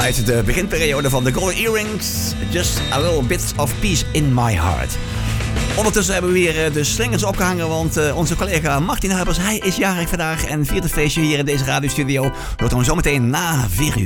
Uit de beginperiode van de Golden Earrings. Just a little bit of peace in my heart. Ondertussen hebben we weer de slingers opgehangen, want onze collega Martin Huibers, hij is jarig vandaag en viert het feestje hier in deze radiostudio. Dat doen we zometeen na 4 uur.